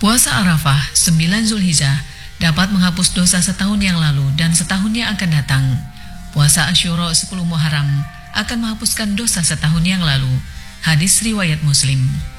Puasa Arafah 9 Zulhijjah dapat menghapus dosa setahun yang lalu dan setahun yang akan datang. Puasa Asyura 10 Muharram akan menghapuskan dosa setahun yang lalu. Hadis riwayat Muslim.